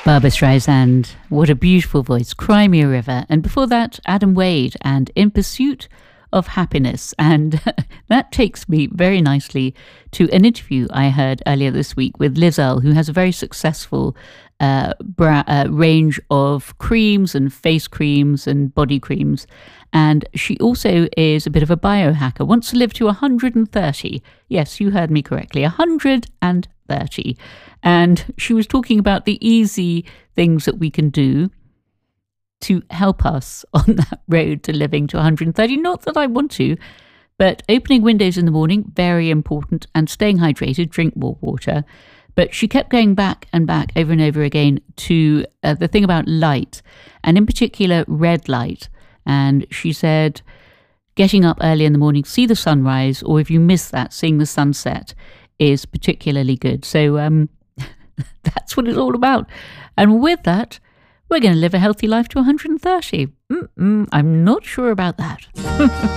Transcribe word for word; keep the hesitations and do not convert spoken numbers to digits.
Barbra Streisand, what a beautiful voice. Cry Me a River. And before that, Adam Wade and In Pursuit of Happiness. And that takes me very nicely to an interview I heard earlier this week with Liz Earle, who has a very successful uh, bra- uh, range of creams and face creams and body creams. And she also is a bit of a biohacker, wants to live to one hundred thirty. Yes, you heard me correctly, one hundred thirty. And she was talking about the easy things that we can do to help us on that road to living to one hundred thirty. Not that I want to, but opening windows in the morning, very important, and staying hydrated, drink more water. But she kept going back and back over and over again to uh, the thing about light, and in particular, red light. And she said, getting up early in the morning, see the sunrise, or if you miss that, seeing the sunset is particularly good. So um, that's what it's all about. And with that, we're going to live a healthy life to one hundred thirty. Mm-mm, I'm not sure about that.